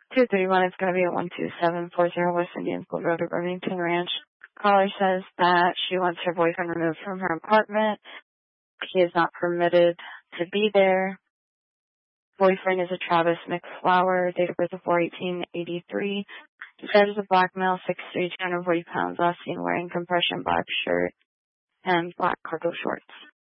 231, it's going to be at 12740 West Indiansville Road at Remington Ranch. Caller says that she wants her boyfriend removed from her apartment. He is not permitted to be there. Boyfriend is a Travis McFlower, date of birth of 4/18/83. Described as a black male, 6'3", 240 pounds, last seen wearing compression black shirt and black cargo shorts.